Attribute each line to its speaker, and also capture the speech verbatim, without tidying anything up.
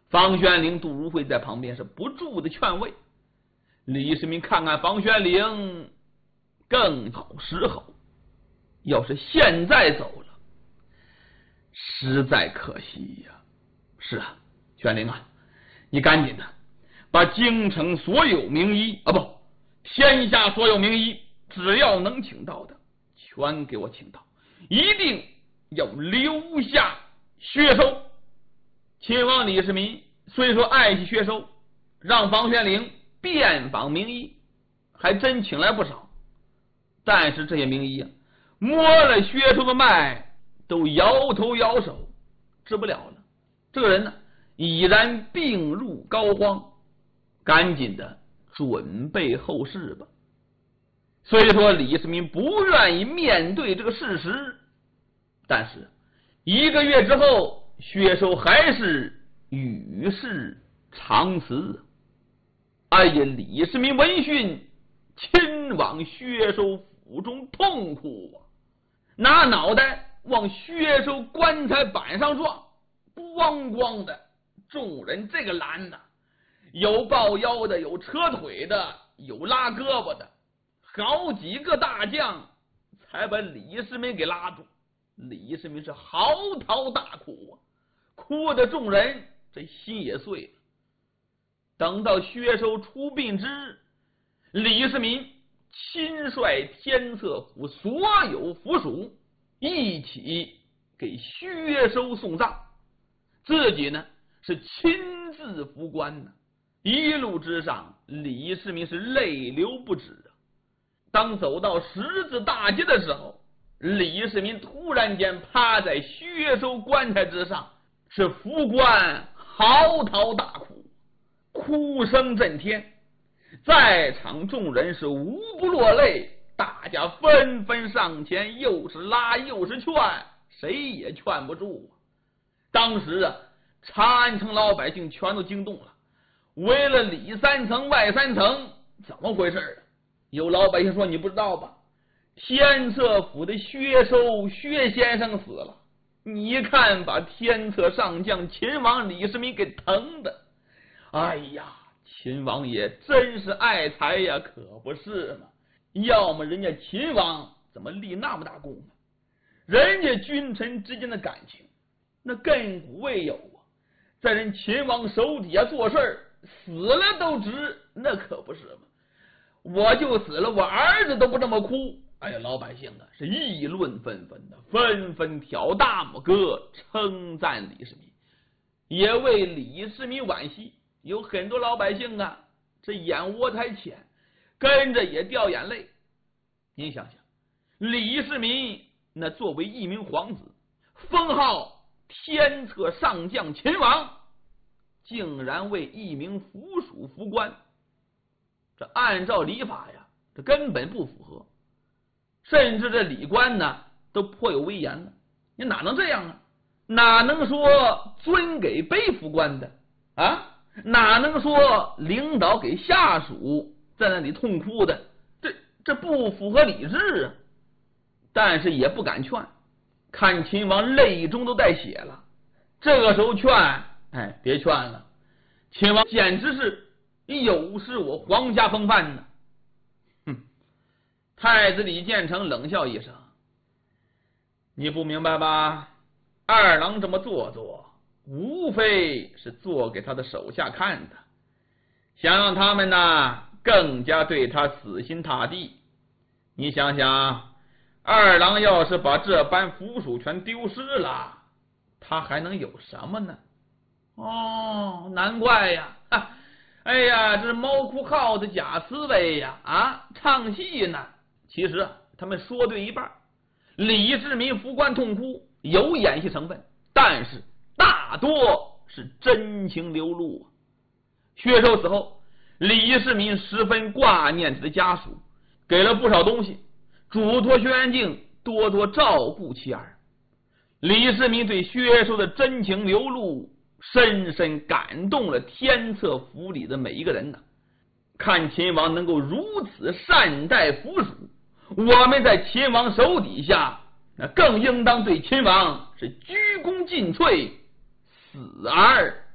Speaker 1: 方玄龄、杜如晦在旁边是不住的劝慰。李世民看看方玄龄，更好时候，要是现在走了，实在可惜呀、啊。是啊，玄龄啊，你赶紧的把京城所有名医啊，不，天下所有名医，只要能请到的，全给我请到，一定要留下薛收。秦王李世民虽说爱惜薛收，让方玄龄遍访名医，还真请来不少，但是这些名医啊，摸了薛收的脉，都摇头摇手，治不了了。这个人呢，已然病入膏肓，赶紧的准备后事吧。虽说李世民不愿意面对这个事实，但是一个月之后，薛收还是与世长辞。哎呀，李世民闻讯，亲往薛收府中痛哭啊，拿脑袋往薛收棺材板上撞，咣咣的，众人这个拦呐，有抱腰的，有扯腿的，有拉胳膊的，好几个大将才把李世民给拉住。李世民是嚎啕大哭啊，哭的众人这心也碎了。等到薛收出殡之，李世民亲率天策府所有府属一起给薛收送葬，自己呢是亲自扶棺呢。一路之上，李世民是泪流不止啊。当走到十字大街的时候，李世民突然间趴在薛收棺材之上，是扶棺嚎啕大哭，哭声震天。在场众人是无不落泪，大家纷纷上前，又是拉又是劝，谁也劝不住啊。当时啊，长安城老百姓全都惊动了，围了里三层外三层，怎么回事啊？有老百姓说，你不知道吧，天策府的薛收薛先生死了，你看把天策上将秦王李世民给疼的，哎呀，秦王爷真是爱才呀，可不是嘛？要么人家秦王怎么立那么大功呢？人家君臣之间的感情那亘古未有啊，在人秦王手底下做事，死了都值，那可不是嘛？我就死了，我儿子都不这么哭。哎呀，老百姓啊是议论纷纷的，纷纷挑大拇哥称赞李世民，也为李世民惋惜。有很多老百姓啊，这眼窝太浅，跟着也掉眼泪。您想想，李世民那作为一名皇子，封号天策上将秦王，竟然为一名府属扶棺，这按照礼法呀，这根本不符合。甚至这礼官呢都颇有威严了，你哪能这样啊？哪能说尊给背扶棺的啊？哪能说领导给下属在那里痛哭的？这这不符合理智啊！但是也不敢劝，看秦王泪中都带血了，这个时候劝，哎，别劝了，秦王简直是有失我皇家风范呢。哼！太子李建成冷笑一声：“你不明白吧？二郎这么做作，无非是做给他的手下看的，想让他们呢更加对他死心塌地。你想想，二郎要是把这般府属全丢失了，他还能有什么呢？哦，难怪呀！啊，哎呀，这是猫哭耗子假慈悲呀！啊，唱戏呢。其实啊，他们说对一半。李世民扶棺痛哭有演戏成分，但是大多是真情流露啊。薛收死后，李世民十分挂念他的家属，给了不少东西，嘱托薛元敬多多照顾妻儿。李世民对薛收的真情流露，深深感动了天策府里的每一个人呢。看秦王能够如此善待府属，我们在秦王手底下，那更应当对秦王是鞠躬尽瘁，死而